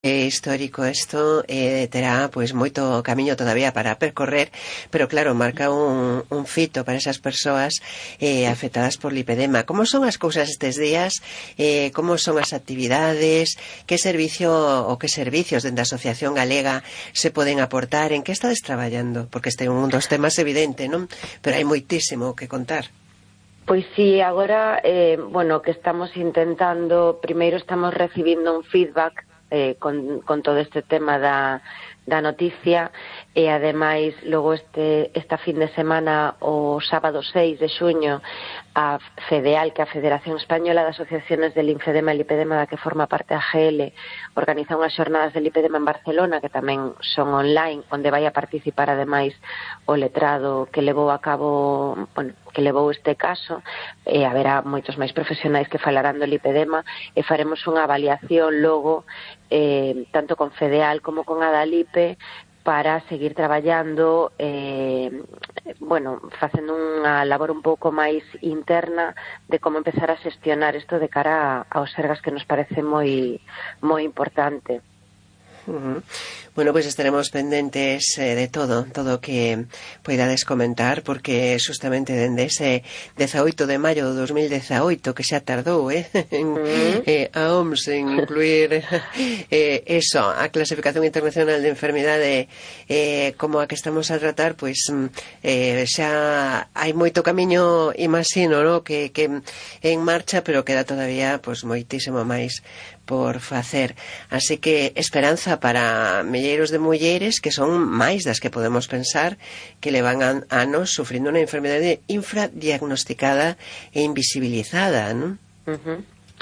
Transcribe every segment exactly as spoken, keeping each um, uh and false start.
É histórico isto, eh, terá pois moito camiño todavía para percorrer, pero claro, marca un, un fito para esas persoas eh, afectadas por lipedema. Como son as cousas estes días? Eh, como son as actividades? Que servicio ou que servicios dentro da Asociación Galega se poden aportar? En que estades traballando? Porque este é un dos temas evidente, non? Pero hai moitísimo que contar. Pois sí, agora, eh, bueno, que estamos intentando, primeiro estamos recibindo un feedback eh, con, con todo este tema da, da noticia e ademais logo este esta fin de semana o sábado seis de xuño a FEDEAL, que é a Federación Española de Asociaciones de Linfedema e Lipedema da que forma parte a G L, organiza unhas xornadas de lipedema en Barcelona que tamén son online, onde vai a participar ademais o letrado que levou a cabo, bueno, que levou este caso, e haberá moitos máis profesionais que falarán do lipedema e faremos unha avaliación logo eh, tanto con FEDEAL como con Adalipe para seguir traballando, eh, bueno, facendo unha labor un pouco máis interna de como empezar a xestionar isto de cara aos sergas que nos parece moi moi importante. Uh-huh. Bueno, pues estaremos pendentes eh, de todo, todo o que poidades comentar, porque justamente dende ese dezaoito de maio do dos mil dezaoito, que xa tardou, eh, en, uh-huh. eh, a O M S en incluir eh, eso, a clasificación internacional de enfermidade eh, como a que estamos a tratar, pois eh, xa hai moito camiño, imagino, no? que, que en marcha, pero queda todavía pues moitísimo máis por facer. Así que esperanza para milleiros de mulleres que son máis das que podemos pensar, que levan anos sufrindo unha enfermedade infradiagnosticada e invisibilizada, non? Uh-huh.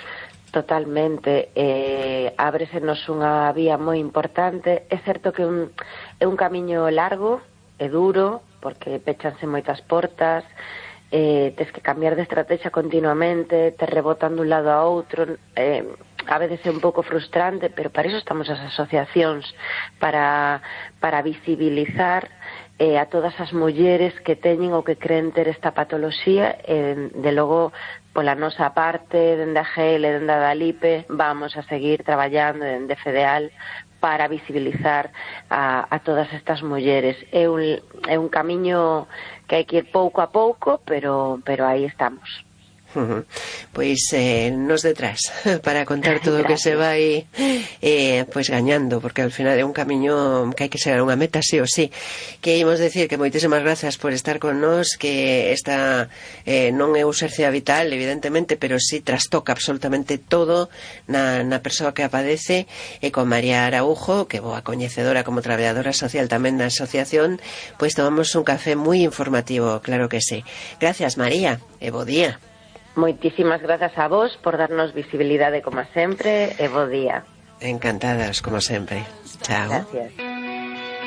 Totalmente. Eh, ábresenos unha vía moi importante. É certo que un, é un camiño largo, é duro, porque pechanse moitas portas, eh, tes que cambiar de estrategia continuamente, te rebotan dun lado a outro, eh, a veces é un pouco frustrante, pero para iso estamos as asociacións, para, para visibilizar eh, a todas as mulleres que teñen ou que creen ter esta patoloxía, e de logo pola nosa parte, dende a G L, dende a Adalipe, vamos a seguir traballando dende FEDEAL para visibilizar a, a todas estas mulleres. É un, é un camiño que hai que ir pouco a pouco, pero, pero aí estamos. Uh-huh. Pois eh, nos detrás para contar todo o que se vai eh, pois gañando, porque al final é un camiño que hai que chegar a unha meta sí ou sí. Que imos decir que moitísimas grazas por estar con nós, que esta eh, non é urxencia vital evidentemente, pero sí trastoca absolutamente todo na, na persoa que a padece, e con María Araujo, que boa coñecedora como traballadora social tamén da asociación, pois tomamos un café moi informativo, claro que sí. Gracias, María, e bo día. Moitísimas grazas a vos por darnos visibilidade como sempre e bo día. Encantadas, como sempre. Chao. Gracias.